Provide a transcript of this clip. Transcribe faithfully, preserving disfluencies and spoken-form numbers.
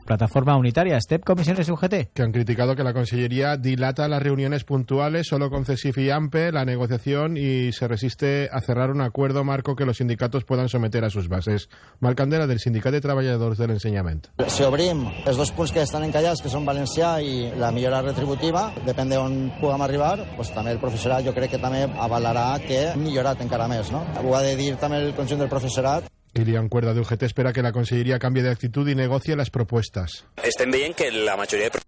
Plataforma Unitaria, STEP, Comisiones U G T. Que han criticado que la Consellería dilata las reuniones puntuales solo con CESIF y AMPE, la negociación, y se resiste a cerrar un acuerdo marco que los sindicatos puedan someter a sus bases. Marc Candela, del Sindicat de Treballadors de l'Ensenyament. Si obrim els dos punts que estan encallats, que són valencià i la millora retributiva, depèn d'on puguem arribar, doncs també el professorat jo crec que també avalarà que hem millorat encara més, no? Ho ha de dir també el conjunt del professorat. Kilian Cuerda, de U G T, espera que la Conselleria cambie de actitud y negocie las propuestas. Estem veient que la majoria de